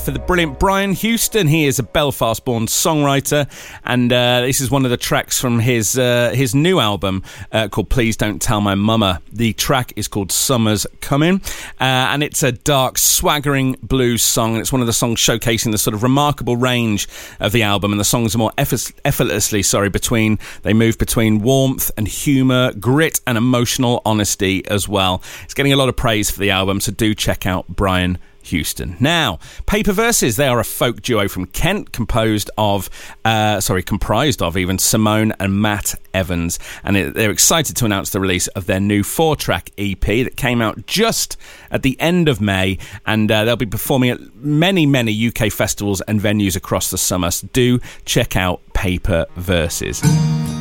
For the brilliant Brian Houston. He is a Belfast-born songwriter, and this is one of the tracks from his new album called Please Don't Tell My Mama. The track is called Summer's Coming, and it's a dark, swaggering blues song, and it's one of the songs showcasing the sort of remarkable range of the album, and the songs are more effortlessly, they move between warmth and humour, grit and emotional honesty as well. It's getting a lot of praise for the album, so do check out Brian Houston. Now, Paper Verses, they are a folk duo from Kent, comprised of even Simone and Matt Evans, and they're excited to announce the release of their new 4-track EP that came out just at the end of May, and they'll be performing at many UK festivals and venues across the summer, so do check out Paper Verses.